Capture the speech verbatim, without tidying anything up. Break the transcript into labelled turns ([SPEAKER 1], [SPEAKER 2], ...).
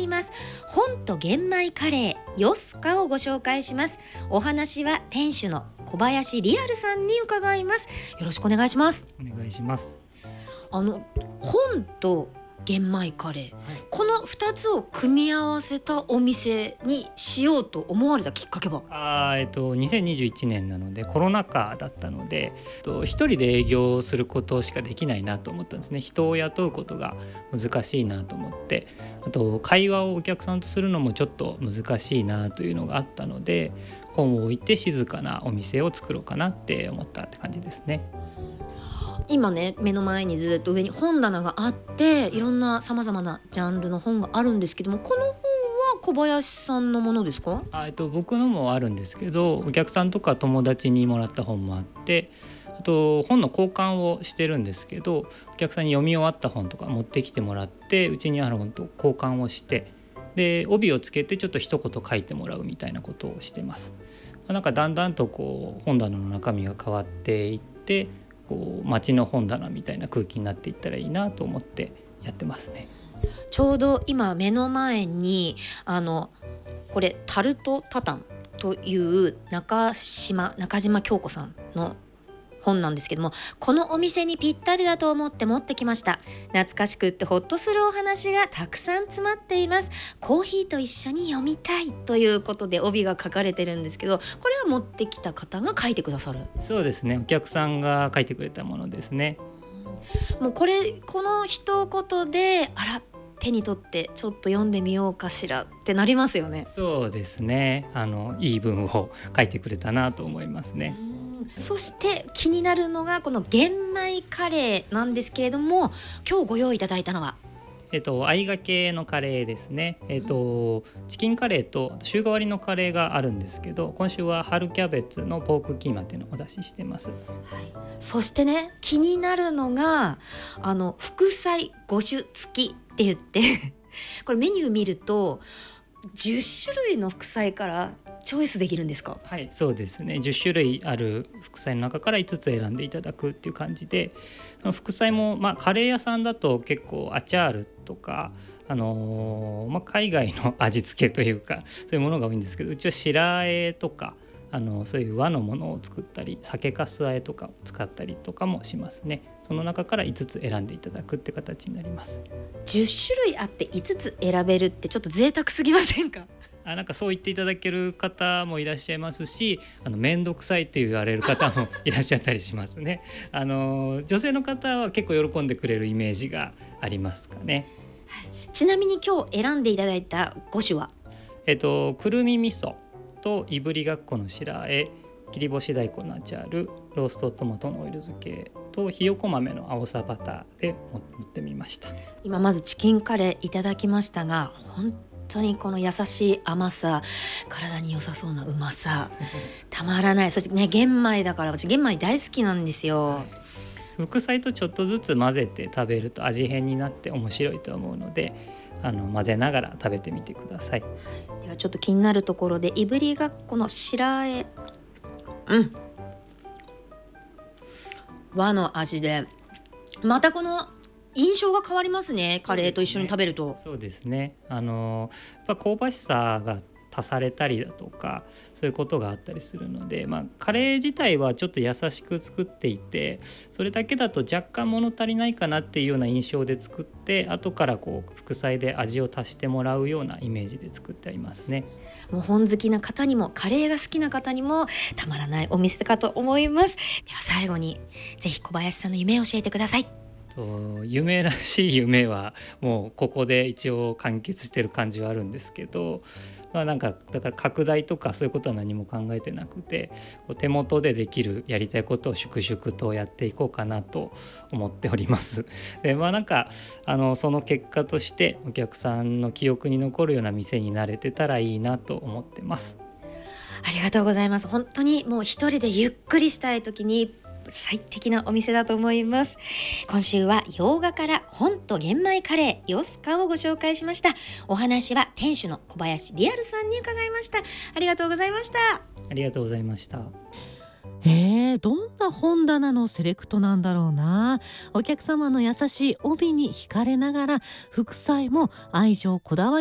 [SPEAKER 1] ります。本と玄米カレーよすかをご紹介します。お話は店主の小林リアルさんに伺います。よろしくお願いします。
[SPEAKER 2] お願いします。
[SPEAKER 1] あの本と玄米カレー、はい、このふたつを組み合わせたお店にしようと思われたきっかけは？
[SPEAKER 2] あ、えっと、にせんにじゅういちねんなのでコロナ禍だったので、一人で営業することしかできないなと思ったんですね。人を雇うことが難しいなと思って、あと会話をお客さんとするのもちょっと難しいなというのがあったので、本を置いて静かなお店を作ろうかなって思ったって感じですね。
[SPEAKER 1] 今ね、目の前にずっと上に本棚があって、いろんなさまざまなジャンルの本があるんですけども、この本は小林さんのものですか？
[SPEAKER 2] あ、えっと、僕のもあるんですけど、お客さんとか友達にもらった本もあって、あと本の交換をしてるんですけど、お客さんに読み終わった本とか持ってきてもらって、うちにある本と交換をして、で帯をつけてちょっと一言書いてもらうみたいなことをしてます。なんかだんだんとこう本棚の中身が変わっていって、こう街の本棚みたいな空気になっていったらいいなと思ってやってますね。
[SPEAKER 1] ちょうど今目の前にあのこれタルトタタンという中島中島京子さんの本なんですけども、このお店にぴったりだと思って持ってきました。懐かしくってほっとするお話がたくさん詰まっています。コーヒーと一緒に読みたいということで帯が書かれてるんですけど、これは持ってきた方が書いてくださる？
[SPEAKER 2] そうですね、お客さんが書いてくれたものですね。
[SPEAKER 1] もうこれこの一言であら手に取ってちょっと読んでみようかしらってなりますよね。
[SPEAKER 2] そうですね、あのいい文を書いてくれたなと思いますね。
[SPEAKER 1] そして気になるのがこの玄米カレーなんですけれども、今日ご用意いただいたのは
[SPEAKER 2] えっと合いがけのカレーですね。えっとチキンカレーと週替わりのカレーがあるんですけど、今週は春キャベツのポークキーマっていうのをお出ししてます。はい、
[SPEAKER 1] そしてね、気になるのがあの副菜ご種付きって言ってこれメニュー見るとじゅっしゅるいの副菜からチョイスできるんですか？
[SPEAKER 2] はい、そうですね、じゅっしゅるいある副菜の中からいつつ選んでいただくっていう感じで、副菜も、まあ、カレー屋さんだと結構アチャールとか、あのーまあ、海外の味付けというかそういうものが多いんですけど、うちは白和えとかあのそういう和のものを作ったり、酒粕和えとかを使ったりとかもしますね。その中からいつつ選んでいただくって形になります。
[SPEAKER 1] じゅっしゅるいあっていつつ選べるってちょっと贅沢すぎませんか？
[SPEAKER 2] あ、なんかそう言っていただける方もいらっしゃいますし、あの面倒くさいって言われる方もいらっしゃったりしますね。あの女性の方は結構喜んでくれるイメージがありますかね。
[SPEAKER 1] はい、ちなみに今日選んでいただいたご種は、
[SPEAKER 2] えっと、くるみ味噌といぶりがっこの白和え、切り干し大根のアチャール、ローストトマトのオイル漬けとひよこ豆の青さバターで持ってみました。
[SPEAKER 1] 今まずチキンカレーいただきましたが、本当にこの優しい甘さ、体に良さそうなうまさたまらない。そしてね、玄米だから私玄米大好きなんですよ。はい、
[SPEAKER 2] 副菜とちょっとずつ混ぜて食べると味変になって面白いと思うので、あの混ぜながら食べてみてください。
[SPEAKER 1] ではちょっと気になるところでいぶりがっこの白和え、うん和の味でまたこの印象が変わりますね。カレーと一緒に食べると。
[SPEAKER 2] そうですね、あのやっぱ香ばしさが足されたりだとかそういうことがあったりするので、まあ、カレー自体はちょっと優しく作っていて、それだけだと若干物足りないかなっていうような印象で作って、後からこう副菜で味を足してもらうようなイメージで作ってありますね。
[SPEAKER 1] もう本好きな方にもカレーが好きな方にもたまらないお店かと思います。では最後にぜひ小林さんの夢を教えてください。
[SPEAKER 2] と夢らしい夢はもうここで一応完結してる感じはあるんですけど、まあ、なんかだから拡大とかそういうことは何も考えてなくて、手元でできるやりたいことを粛々とやっていこうかなと思っております。で、まあ、なんかあのその結果としてお客さんの記憶に残るような店になれてたらいいなと思ってます。
[SPEAKER 1] ありがとうございます。本当にもう一人でゆっくりしたい時に最適なお店だと思います。今週は洋画から本と玄米カレーよすかをご紹介しました。お話は店主の小林リアルさんに伺いました。ありがとうございました。
[SPEAKER 2] ありがとうございました。
[SPEAKER 3] えー、どんな本棚のセレクトなんだろうな。お客様の優しい帯に惹かれながら、副菜も愛情こだわり